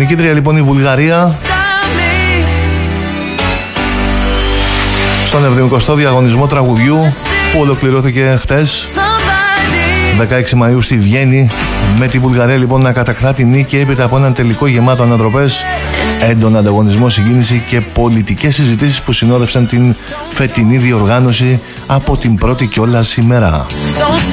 Νικήτρια λοιπόν η Βουλγαρία στον 70ο διαγωνισμό τραγουδιού που ολοκληρώθηκε χτες 16 Μαΐου στη Βιέννη, με τη Βουλγαρία λοιπόν να κατακτά τη νίκη έπειτα από έναν τελικό γεμάτο ανατροπές, έντονο ανταγωνισμό, συγκίνηση και πολιτικές συζητήσεις που συνόδευσαν την φετινή διοργάνωση από την πρώτη κιόλας ημέρα.